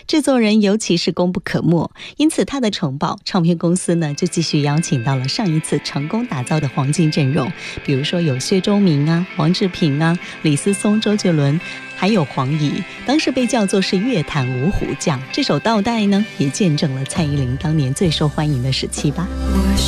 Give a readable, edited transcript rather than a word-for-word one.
制作人尤其是功不可没，因此他的城堡唱片公司呢就继续邀请到了上一次成功打造的黄金阵容，比如说有薛钟明啊、黄志平啊、李思松、周杰伦，还有黄怡，当时被叫做是乐坛五虎将。这首《倒带》呢，也见证了蔡依林当年最受欢迎的时期吧。 我